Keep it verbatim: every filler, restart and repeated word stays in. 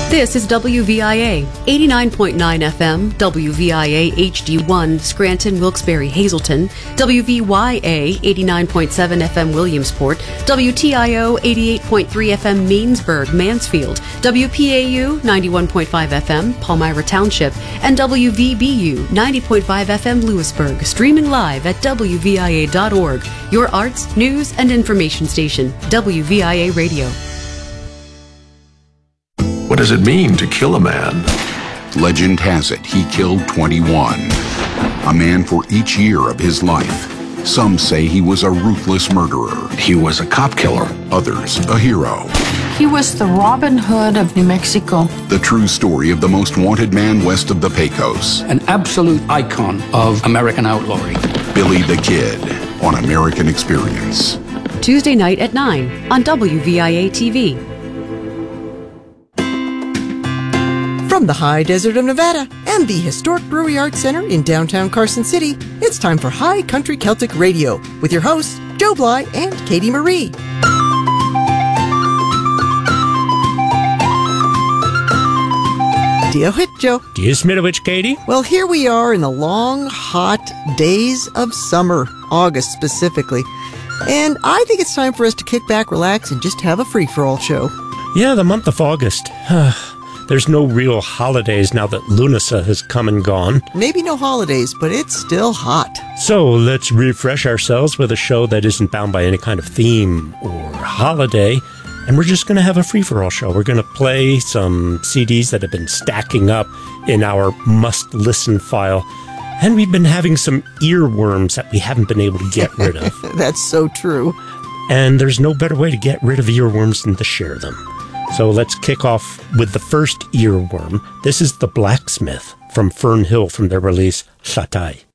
This is W V I A, eighty-nine point nine F M, W V I A H D one, Scranton, Wilkes-Barre, Hazleton, W V Y A, eighty-nine point seven F M, Williamsport, W T I O, eighty-eight point three F M, Mainsburg, Mansfield, W P A U, ninety-one point five F M, Palmyra Township, and W V B U, ninety point five F M, Lewisburg, streaming live at W V I A dot org, your arts, news, and information station, W V I A Radio. What does it mean to kill a man? Legend has it he killed twenty-one. A man for each year of his life. Some say he was a ruthless murderer. He was a cop killer. Others, a hero. He was the Robin Hood of New Mexico. The true story of the most wanted man west of the Pecos. An absolute icon of American outlawry. Billy the Kid on American Experience. Tuesday night at nine on W V I A T V. From the high desert of Nevada and the historic Brewery Arts Center in downtown Carson City, it's time for High Country Celtic Radio with your hosts, Joe Bly and Katie Marie. Dio hit, Joe. Dio Smitowich, Katie. Well, here we are in the long, hot days of summer, August specifically. And I think it's time for us to kick back, relax, and just have a free-for-all show. Yeah, the month of August. There's no real holidays now that Lunasa has come and gone. Maybe no holidays, but it's still hot. So let's refresh ourselves with a show that isn't bound by any kind of theme or holiday. And we're just going to have a free-for-all show. We're going to play some C Ds that have been stacking up in our must-listen file. And we've been having some earworms that we haven't been able to get rid of. That's so true. And there's no better way to get rid of earworms than to share them. So let's kick off with the first earworm. This is The Blacksmith from Fern Hill from their release, Shatai.